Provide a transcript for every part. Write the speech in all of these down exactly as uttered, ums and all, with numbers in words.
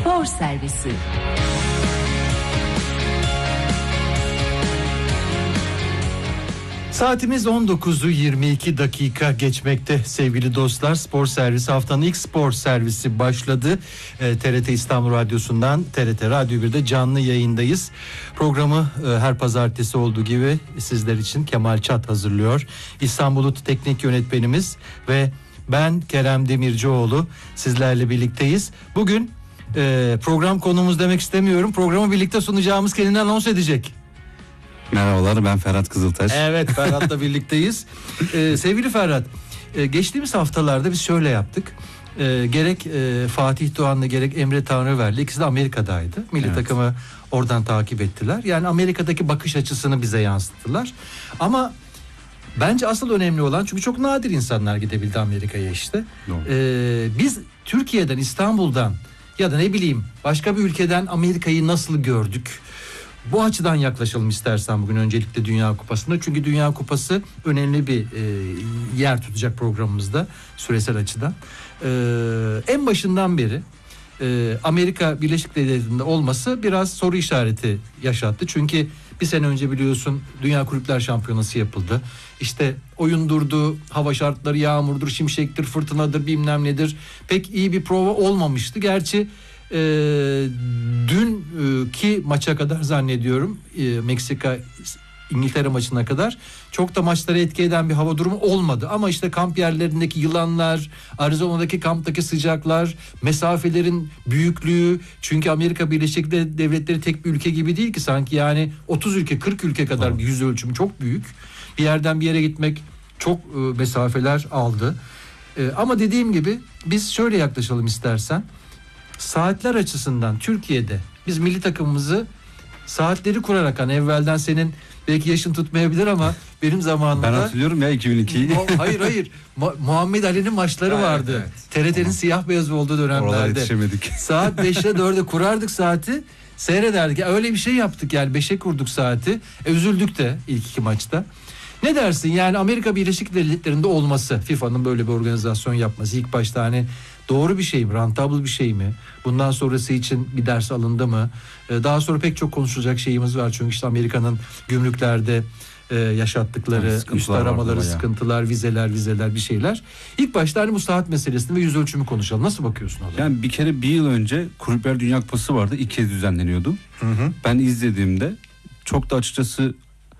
Spor Servisi. Saatimiz on dokuzu yirmi iki dakika geçmekte sevgili dostlar. Spor Servisi, haftanın ilk spor servisi başladı. E, T R T İstanbul Radyosu'ndan T R T Radyo bir'de canlı yayındayız. Programı e, her pazartesi olduğu gibi sizler için Kemal Çat hazırlıyor. İstanbul Teknik Yönetmenimiz ve ben Kerem Demircioğlu sizlerle birlikteyiz. Bugün e, program konumuz demek istemiyorum. Programı birlikte sunacağımız kendini anons edecek. Merhabalar, ben Ferhat Kızıltaş. Evet, Ferhat'la birlikteyiz. Ee, sevgili Ferhat, e, geçtiğimiz haftalarda biz şöyle yaptık. E, gerek e, Fatih Doğan'la gerek Emre Tanrıver'le, ikisi de Amerika'daydı. Milli evet. takımı oradan takip ettiler. Yani Amerika'daki bakış açısını bize yansıttılar. Ama bence asıl önemli olan, çünkü çok nadir insanlar gidebildi Amerika'ya işte. E, biz Türkiye'den, İstanbul'dan ya da ne bileyim başka bir ülkeden Amerika'yı nasıl gördük? Bu açıdan yaklaşalım istersen bugün öncelikle Dünya Kupası'nda. Çünkü Dünya Kupası önemli bir e, yer tutacak programımızda süresel açıdan. E, en başından beri e, Amerika Birleşik Devletleri'nde olması biraz soru işareti yaşattı. Çünkü bir sene önce biliyorsun Dünya Kulüpler Şampiyonası yapıldı. İşte oyun durdu, hava şartları yağmurdur, şimşektir, fırtınadır, bilmem nedir. Pek iyi bir prova olmamıştı. Gerçi E, dünkü maça kadar zannediyorum e, Meksika İngiltere maçına kadar çok da maçları etki eden bir hava durumu olmadı. Ama işte kamp yerlerindeki yılanlar, Arizona'daki kamptaki sıcaklar, mesafelerin büyüklüğü, çünkü Amerika Birleşik Devletleri tek bir ülke gibi değil ki, sanki yani otuz ülke kırk ülke kadar bir yüz ölçümü çok büyük. Bir yerden bir yere gitmek çok e, mesafeler aldı. E, ama dediğim gibi biz şöyle yaklaşalım istersen. Saatler açısından Türkiye'de biz milli takımımızı saatleri kurarak, hani evvelden senin belki yaşın tutmayabilir ama benim zamanımda... Ben hatırlıyorum ya iki bin ikiyi. Mu- hayır hayır Mu- Muhammed Ali'nin maçları evet, vardı. Evet. T R T'nin tamam. siyah beyaz olduğu dönemlerde. Oralara yetişemedik. Saat beşe dörde kurardık saati, seyrederdik. Öyle bir şey yaptık yani, beşe kurduk saati. E, üzüldük de ilk iki maçta. Ne dersin yani Amerika Birleşik Devletleri'nde olması, FIFA'nın böyle bir organizasyon yapması ilk başta hani doğru bir şey mi, rentable bir şey mi? Bundan sonrası için bir ders alındı mı? Ee, daha sonra pek çok konuşulacak şeyimiz var. Çünkü işte Amerika'nın gümrüklerde e, yaşattıkları, yani üst aramaları, sıkıntılar, vizeler, vizeler bir şeyler. İlk başta hani bu saat meselesini ve yüz ölçümü konuşalım. Nasıl bakıyorsun ona? Yani bir kere bir yıl önce Kulüpler Dünya Kupası vardı. İlk kez düzenleniyordu. Hı hı. Ben izlediğimde çok da açıkçası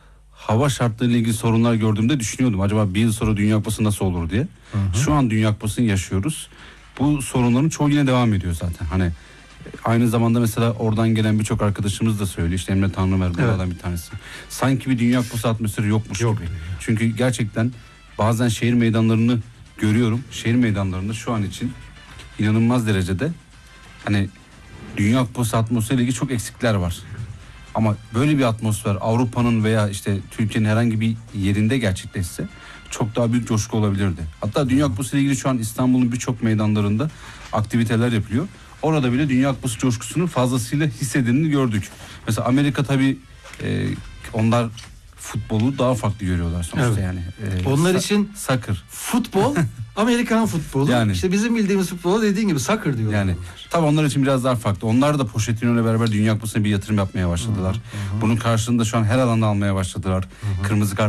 hava şartlarıyla ilgili sorunlar gördüğümde düşünüyordum. Acaba bir yıl sonra Dünya Kupası nasıl olur diye. Hı hı. Şu an Dünya Kupası'nı yaşıyoruz. Bu sorunların çoğu yine devam ediyor zaten. Hani aynı zamanda mesela oradan gelen birçok arkadaşımız da söylüyor. İşte Emre Tanrıver buradan evet. bir tanesi. Sanki bir Dünya Kupası atmosferi yokmuş Yok. gibi. Çünkü gerçekten bazen şehir meydanlarını görüyorum. Şehir meydanlarında şu an için inanılmaz derecede hani Dünya Kupası atmosferiyle ilgili çok eksikler var. Ama böyle bir atmosfer Avrupa'nın veya işte Türkiye'nin herhangi bir yerinde gerçekleşse çok daha büyük coşku olabilirdi. Hatta Dünya Kupası ile ilgili şu an İstanbul'un birçok meydanlarında aktiviteler yapılıyor. Orada bile Dünya Kupası coşkusunun fazlasıyla hissedildiğini gördük. Mesela Amerika tabii e, onlar futbolu daha farklı görüyorlar sonuçta evet. yani. E, Onlar sa- için soccer. Futbol, Amerikan futbolu. Yani işte bizim bildiğimiz futbolu dediğin gibi soccer diyorlar. Yani tabii onlar için biraz daha farklı. Onlar da Pochettino ile beraber Dünya Kupası'na bir yatırım yapmaya başladılar. Hı hı. Bunun karşılığında şu an her alanda almaya başladılar. Hı hı. Kırmızı kart